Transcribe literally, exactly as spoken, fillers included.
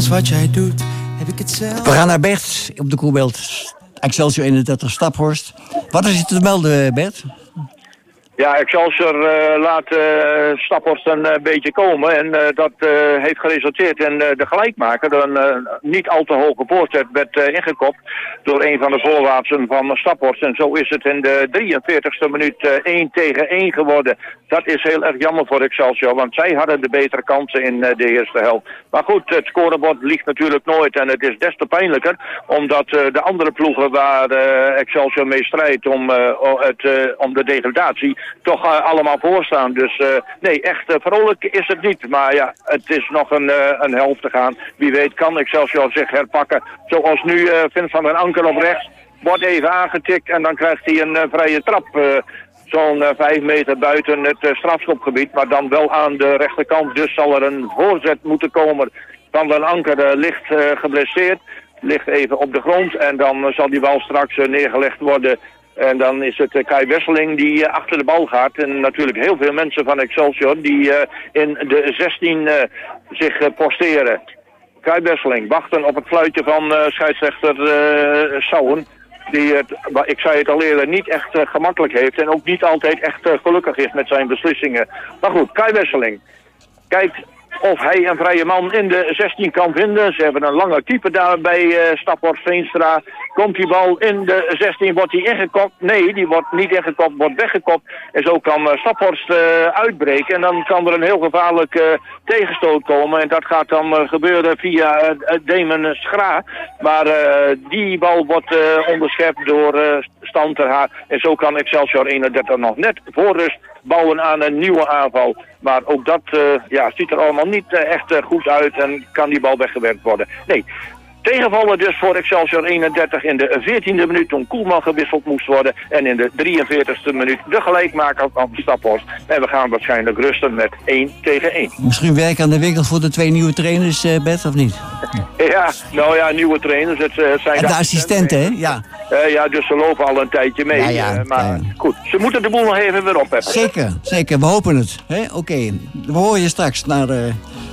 Wat jij doet, heb ik het zelf. We gaan naar Bert op de Koerbeeld. Excelsior eenendertig Staphorst. Wat is er te melden, Bert? Ja, Excelsior uh, laat uh, Staphorst een uh, beetje komen en uh, dat uh, heeft geresulteerd in uh, de gelijkmaker. Een uh, niet al te hoge voorzet werd uh, ingekopt door een van de voorwaartsen van Staphorst. En zo is het in de drieënveertigste minuut uh, één tegen één geworden. Dat is heel erg jammer voor Excelsior, want zij hadden de betere kansen in uh, de eerste helft. Maar goed, het scorebord ligt natuurlijk nooit en het is des te pijnlijker, omdat uh, de andere ploegen waar uh, Excelsior mee strijdt om, uh, het, uh, om de degradatie toch uh, allemaal voorstaan. Dus uh, nee, echt uh, vrolijk is het niet. Maar ja, het is nog een, uh, een helft te gaan. Wie weet kan Excelsior zich herpakken. Zoals nu uh, Vincent van den Anker op rechts. Wordt even aangetikt en dan krijgt hij een uh, vrije trap. Uh, Zo'n uh, vijf meter buiten het uh, strafschopgebied. Maar dan wel aan de rechterkant. Dus zal er een voorzet moeten komen. Van den Anker uh, ligt uh, geblesseerd. Ligt even op de grond. En dan uh, zal die bal straks uh, neergelegd worden. En dan is het uh, Kai Wesseling die uh, achter de bal gaat. En natuurlijk heel veel mensen van Excelsior die uh, in de zestien uh, zich uh, posteren. Kai Wesseling wachten op het fluitje van uh, scheidsrechter uh, Sauwen. Die het, ik zei het al eerder, niet echt uh, gemakkelijk heeft. En ook niet altijd echt uh, gelukkig is met zijn beslissingen. Maar goed, Kai Wesseling kijkt of hij een vrije man in de zestien kan vinden. Ze hebben een lange keeper daar bij uh, Staphorst Veenstra. Komt die bal in de zestien, wordt die ingekopt? Nee, die wordt niet ingekopt, wordt weggekopt. En zo kan uh, Staphorst uh, uitbreken. En dan kan er een heel gevaarlijk uh, tegenstoot komen. En dat gaat dan uh, gebeuren via uh, Damon Schra. Maar uh, die bal wordt uh, onderschept door uh, Stan ter Haar. En zo kan Excelsior eenendertig nog net voor rust bouwen aan een nieuwe aanval. Maar ook dat uh, ja, ziet er allemaal niet uh, echt uh, goed uit en kan die bal weggewerkt worden. Nee, tegenvallen dus voor Excelsior eenendertig in de veertiende minuut toen Koelman gewisseld moest worden. En in de drieënveertigste minuut de gelijkmaker van Staphorst. En we gaan waarschijnlijk rusten met één tegen één. Misschien werken aan de winkel voor de twee nieuwe trainers, uh, Bert, of niet? Ja, nou ja, nieuwe trainers. Het, uh, zijn en de, de assistenten, hè? Ja. Uh, ja, dus ze lopen al een tijdje mee. Ja, ja, uh, maar ja. goed, ze moeten de boel nog even weer op hebben. Zeker, zeker. We hopen het. Oké, okay. We horen je straks naar, uh,